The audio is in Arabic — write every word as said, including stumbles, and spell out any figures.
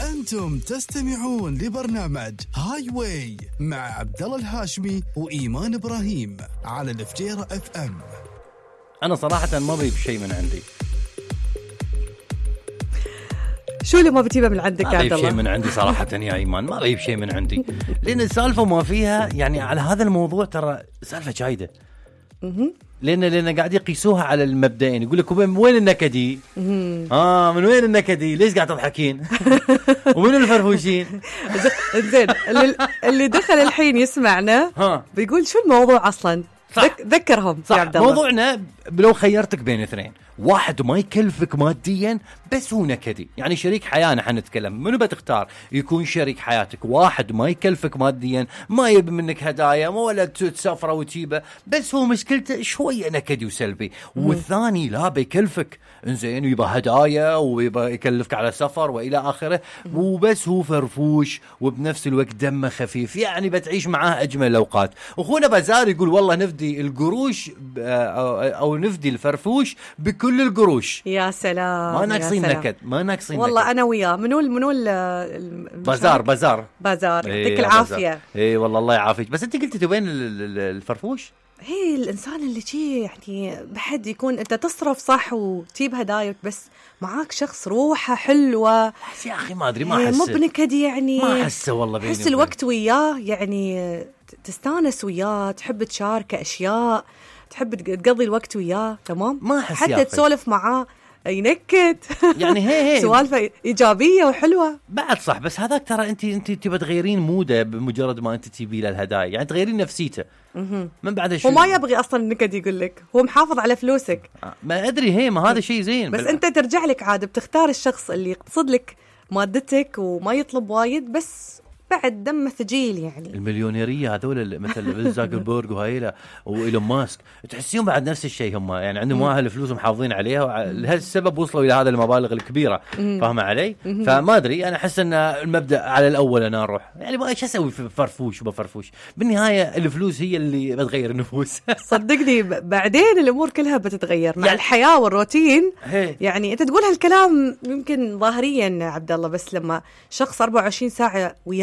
أنتم تستمعون لبرنامج هاي واي مع عبد الله الهاشمي وإيمان إبراهيم على الفجيرة اف ام. أنا صراحة ما بجيب شيء من عندي. شو اللي ما بتجيبه من عندك يا عبد الله؟ ما بجيب شيء من عندي صراحة يا إيمان، ما بجيب شيء من عندي، لأن السالفة ما فيها يعني على هذا الموضوع ترى سالفة جايدة. لأن لأن قاعد يقيسوها على المبدئين، يقول لك وين النكدي؟ آه من وين النكدي؟ ليش قاعد تضحكين؟ ومن الفرفوشين؟ زين اللي اللي دخل الحين يسمعنا ها بيقول شو الموضوع أصلاً؟ ذك ذكرهم يا عبد الله. موضوعنا لو خيرتك بين اثنين، واحد ما يكلفك ماديا بس هو نكدي، يعني شريك حياة نحن نتكلم، منو بتختار يكون شريك حياتك؟ واحد ما يكلفك ماديا، ما يبي منك هدايا، ما ولا تسافره وتجيبه، بس هو مشكلته شوية نكدي وسلبي. والثاني لا بيكلفك انزين ويبقى هدايا ويبقى يكلفك على سفر والى اخره، وبس هو فرفوش وبنفس الوقت دمه خفيف، يعني بتعيش معاه اجمل الاوقات. اخونا بازار يقول والله نفدي القروش او نفدي الفرفوش بكل القروش. يا سلام، ما ناقصين نكد، ما ناقصين والله نكد. انا وياه منو منو بازار بازار بازار يعطيك العافيه. اي والله الله يعافيك. بس انت قلتي وين الفرفوش؟ هي الانسان اللي شي يعني بحد يكون انت تصرف صح وتجيب هدايا، بس معاك شخص روحه حلوه. يا اخي ما ادري، ما احس مو بنكدي يعني، ما احسه والله. تحس الوقت وياه يعني تستانس وياه، تحب تشارك اشياء، تحب تقضي الوقت وياه. تمام، ما احس حتى تسولف معاه ينكد يعني هي هي سوالفه ايجابيه وحلوه بعد. صح، بس هذاك ترى انت انت تبى تغيرين موده بمجرد ما انت تجيبي له الهدايا، يعني تغيرين نفسيته من بعد. شو هو ما يبغي اصلا النكد، يقول لك هو محافظ على فلوسك. ما ادري، هي ما هذا شيء زين، بس انت ترجع لك عاد بتختار الشخص اللي يقتصد لك مادتك وما يطلب وايد، بس بعد دمه ثقيل. يعني المليونيريه هذول مثل زاكربيرج وهايلا وايلون ماسك، تحسيهم بعد نفس الشيء، هم يعني عندهم مؤهل فلوس محافظين عليها، لهالسبب وصلوا الى هذا المبالغ الكبيره. فاهمه علي؟ فما ادري، انا احس ان المبدا على الاول انا اروح، يعني ما ايش اسوي في فرفوش وبفرفوش، بالنهايه الفلوس هي اللي بتغير النفوس. صدقني بعدين الامور كلها بتتغير مع يعني الحياه والروتين. هي. يعني انت تقول هالكلام يمكن ظاهريا عبد الله، بس لما شخص أربعة وعشرين ساعه ويا